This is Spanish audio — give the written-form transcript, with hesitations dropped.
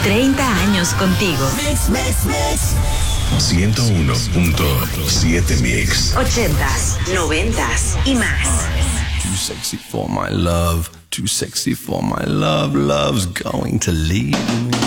30 años contigo. 101.7 Mix. 80s, 90s y más. Too sexy for my love. Too sexy for my love. Love's going to leave me.